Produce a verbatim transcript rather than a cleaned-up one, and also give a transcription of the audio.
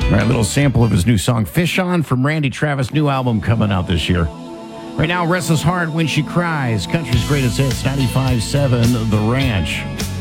All right, a little sample of his new song, Fish On, from Randy Travis' new album coming out this year. Right now, Restless Heart, When She Cries, country's greatest hits, ninety-five point seven The Ranch.